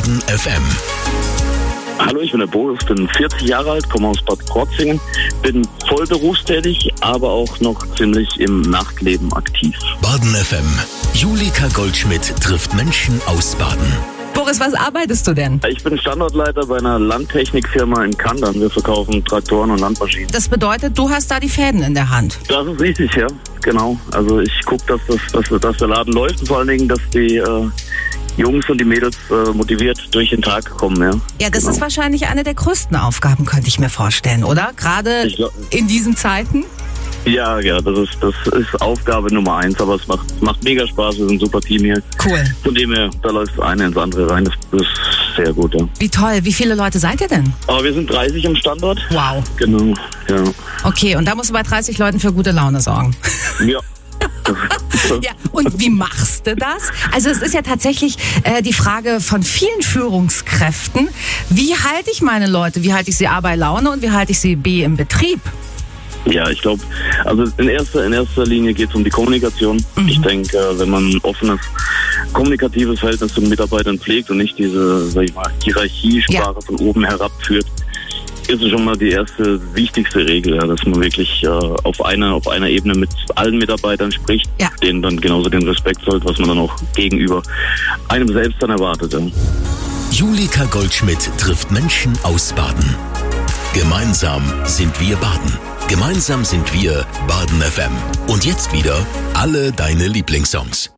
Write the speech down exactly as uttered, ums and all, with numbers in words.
Baden F M. Hallo, ich bin der Boris, bin vierzig Jahre alt, komme aus Bad Krozingen, bin voll berufstätig, aber auch noch ziemlich im Nachtleben aktiv. Baden F M. Julika Goldschmidt trifft Menschen aus Baden. Boris, was arbeitest du denn? Ich bin Standortleiter bei einer Landtechnikfirma in Kandern. Wir verkaufen Traktoren und Landmaschinen. Das bedeutet, du hast da die Fäden in der Hand. Das ist richtig, ja, genau. Also ich gucke, dass, das, dass, dass der Laden läuft und vor allen Dingen, dass die äh, Jungs und die Mädels äh, motiviert durch den Tag kommen. Ja, Ja, das genau. ist wahrscheinlich eine der größten Aufgaben, könnte ich mir vorstellen, oder? Gerade Ich glaub- in diesen Zeiten. Ja, ja, das ist, das ist Aufgabe Nummer eins, aber es macht, es macht mega Spaß, wir sind ein super Team hier. Cool. Von dem her, da läuft das eine ins andere rein, das, das ist sehr gut, ja. Wie toll. Wie viele Leute seid ihr denn? Aber wir sind dreißig am Standort. Wow. Genau, ja. Okay, und da musst du bei dreißig Leuten für gute Laune sorgen. Ja. Ja, und wie machst du das? Also es ist ja tatsächlich äh, die Frage von vielen Führungskräften, wie halte ich meine Leute, wie halte ich sie A bei Laune und wie halte ich sie B im Betrieb? Ja, ich glaube, also in erster, in erster Linie geht es um die Kommunikation. Mhm. Ich denke, äh, wenn man ein offenes, kommunikatives Verhältnis zu den Mitarbeitern pflegt und nicht diese, sag ich mal, Hierarchiesprache Ja. von oben herab führt, ist es schon mal die erste wichtigste Regel, ja, dass man wirklich äh, auf einer auf einer Ebene mit allen Mitarbeitern spricht, Ja. denen dann genauso den Respekt zollt, was man dann auch gegenüber einem selbst dann erwartet. Ja. Julika Goldschmidt trifft Menschen aus Baden. Gemeinsam sind wir Baden. Gemeinsam sind wir Baden F M. Und jetzt wieder alle deine Lieblingssongs.